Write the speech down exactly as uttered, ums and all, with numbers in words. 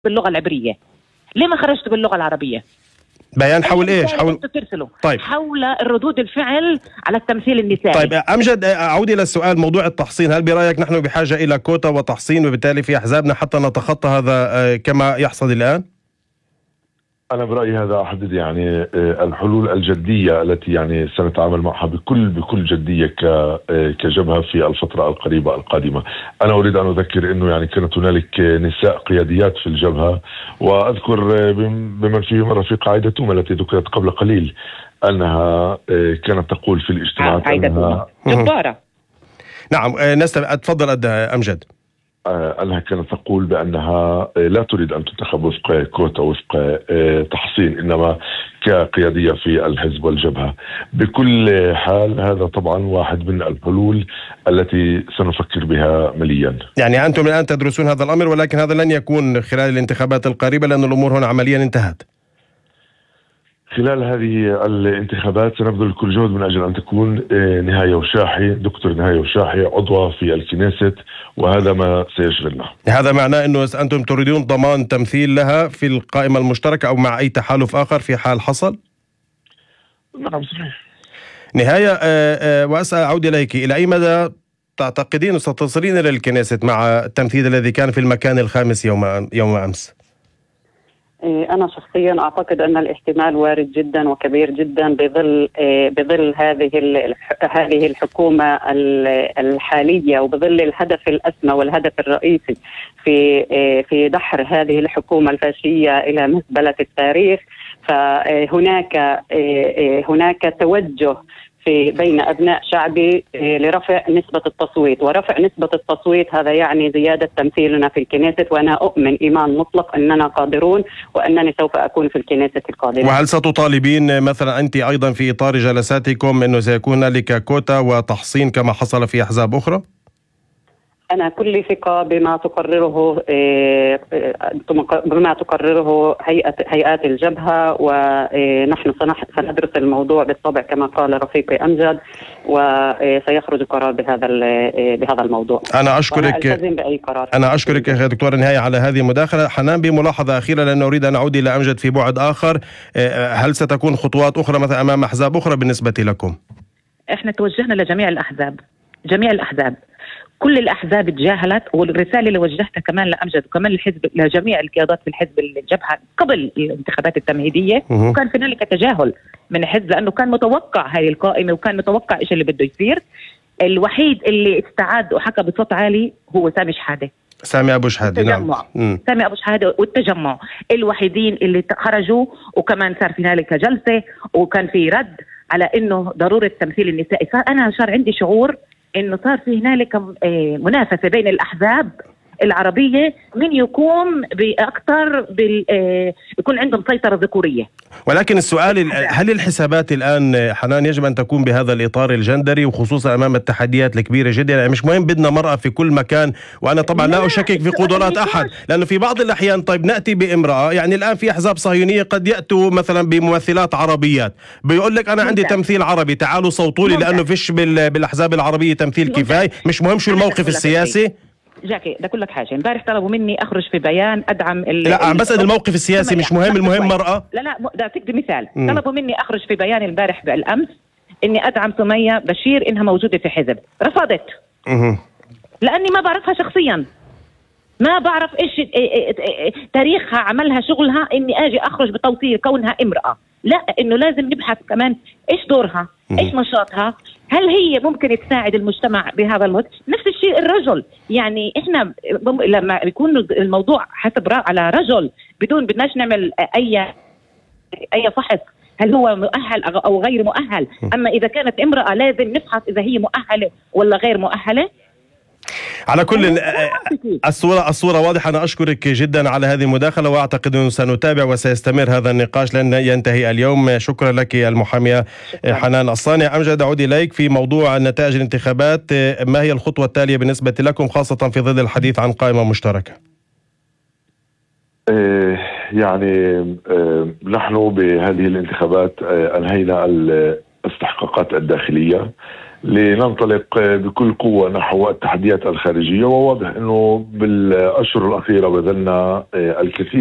باللغة العبرية؟ ليه ما خرجت باللغة العربية؟ بيان حول ايش؟ حول ترسلوا طيب. حول الردود الفعل على التمثيل النسائي. طيب امجد، اعود الى السؤال، موضوع التحصين، هل برايك نحن بحاجه الى كوتا وتحصين وبالتالي في احزابنا حتى نتخطى هذا كما يحصل الان؟ أنا برأيي هذا أحدد يعني الحلول الجدية التي يعني سنتعامل معها بكل بكل جدية كجبهة في الفترة القريبة القادمة. أنا أريد أن أذكر أنه يعني كانت هنالك نساء قياديات في الجبهة، وأذكر بمن فيهم الرفيقة عايدة تومة التي ذكرت قبل قليل أنها كانت تقول في الاجتماعات أنها جبارة. نعم نستمع، تفضل أمجد. أنها كانت تقول بأنها لا تريد أن تنتخب وفق كوتا وفق تحصين، إنما كقيادية في الحزب والجبهة. بكل حال هذا طبعا واحد من الحلول التي سنفكر بها مليا. يعني أنتم الآن تدرسون هذا الأمر، ولكن هذا لن يكون خلال الانتخابات القريبة لأن الأمور هنا عمليا انتهت. خلال هذه الانتخابات سنبذل كل جهد من أجل أن تكون نهاية وشاحي دكتور نهاية وشاحي عضوة في الكنيست، وهذا ما سيشغلنا. هذا معناه أنه أنتم تريدون ضمان تمثيل لها في القائمة المشتركة أو مع أي تحالف آخر في حال حصل؟ نعم صحيح. نهاية وأسأل أعود إليك، إلى أي مدى تعتقدين ستصلين إلى الكنيست مع التمثيل الذي كان في المكان الخامس يوم يوم أمس؟ أنا شخصيا أعتقد أن الاحتمال وارد جدا وكبير جدا بظل بظل هذه هذه الحكومة الحالية، وبظل الهدف الأسمى والهدف الرئيسي في في دحر هذه الحكومة الفاشية إلى مزبلة التاريخ. فهناك هناك توجه في بين أبناء شعبي لرفع نسبة التصويت، ورفع نسبة التصويت هذا يعني زيادة تمثيلنا في الكنيست، وأنا أؤمن إيمان مطلق أننا قادرون وأنني سوف أكون في الكنيست القادمة. وهل ستطالبين مثلا أنت أيضا في إطار جلساتكم أنه سيكون لك كوتا وتحصين كما حصل في أحزاب أخرى؟ أنا كل ثقة بما تقرره بما تقرره هيئة هيئات الجبهة، ونحن سندرس الموضوع بالطبع كما قال رفيقي أمجد، وسيخرج قرار بهذا بهذا الموضوع. أنا أشكرك. ألتزم بأي قرار. أنا أشكرك يا دكتورة نهاية على هذه المداخلة. حنان، بملاحظة أخيرة لأن أريد أن أعود إلى أمجد في بعد آخر، هل ستكون خطوات أخرى مثلا أمام أحزاب أخرى بالنسبة لكم؟ إحنا توجهنا لجميع الأحزاب، جميع الأحزاب، كل الأحزاب تجاهلت، والرسالة اللي وجهتها كمان لأمجد وكمان الحزب لجميع القيادات في الحزب الجبهة قبل الانتخابات التمهيدية، وكان في هنالك تجاهل من الحزب لأنه كان متوقع هاي القائمة وكان متوقع إيش اللي بده يصير. الوحيد اللي استعاد وحكى بصوت عالي هو سامي شحادة، سامي أبو شحادة. نعم. سامي أبو شحادة والتجمع الوحيدين اللي خرجوا، وكمان صار في هنالك جلسة وكان في رد على إنه ضرورة تمثيل النساء. صار أنا صار عندي شعور إنه صار في هنالك منافسة بين الأحزاب العربية من يقوم بأكثر بال يكون عندهم سيطرة ذكورية. ولكن السؤال، هل الحسابات الآن حنان يجب أن تكون بهذا الإطار الجندري، وخصوصا أمام التحديات الكبيرة جدا؟ يعني مش مهم بدنا مرأة في كل مكان، وأنا طبعا لا أشكك في قدرات أحد، لأنه في بعض الأحيان طيب نأتي بامرأة، يعني الآن في أحزاب صهيونية قد يأتوا مثلا بممثلات عربيات، بيقول لك أنا عندي تمثيل عربي، تعالوا صوتوا لي، لأنه فيش بالأحزاب العربية تمثيل كفاية. مش مهم شو الموقف السياسي؟ جاكي ده كل لك حاجه. امبارح طلبوا مني اخرج في بيان ادعم ال لا عم بسأل الموقف السياسي، مش مهم المهم مرأة. لا لا ده تدي مثال. مم. طلبوا مني اخرج في بيان امبارح بالامس اني ادعم سمية بشير انها موجوده في حزب، رفضت. مم. لاني ما بعرفها شخصيا، ما بعرف ايش تاريخها، عملها، شغلها، اني اجي اخرج بتوصيل كونها امرأة. لا، انه لازم نبحث كمان ايش دورها، ايش نشاطها، هل هي ممكن تساعد المجتمع بهذا الوقت. نفس الشيء الرجل، يعني احنا لما يكون الموضوع حسب على رجل بدون بدناش نعمل اي اي فحص هل هو مؤهل او غير مؤهل. اما اذا كانت امرأة لازم نفحص اذا هي مؤهلة ولا غير مؤهلة. على كل الصورة الصورة واضحة. أنا أشكرك جدا على هذه المداخلة، وأعتقد أنه سنتابع وسيستمر هذا النقاش لن ينتهي اليوم. شكرا لك المحامية حنان الصانع. أمجد، أعود إليك في موضوع نتائج الانتخابات. ما هي الخطوة التالية بالنسبة لكم، خاصة في ظل الحديث عن قائمة مشتركة؟ يعني نحن بهذه الانتخابات أنهينا الاستحقاقات الداخلية. لننطلق بكل قوة نحو التحديات الخارجية. وواضح أنه بالأشهر الأخيرة بذلنا الكثير